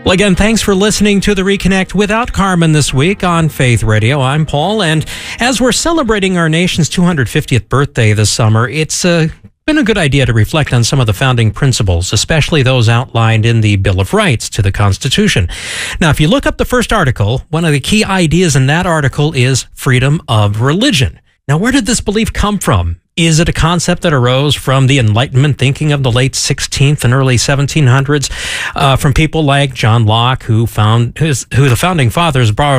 Well, again, thanks for listening to the Reconnect Without Carmen this week on Faith Radio. I'm Paul, and as we're celebrating our nation's 250th birthday this summer, it's been a good idea to reflect on some of the founding principles, especially those outlined in the Bill of Rights to the Constitution. Now, if you look up the first article, one of the key ideas in that article is freedom of religion. Now, where did this belief come from? Is it a concept that arose from the Enlightenment thinking of the late 16th and early 1700s, from people like John Locke, who the founding fathers borrowed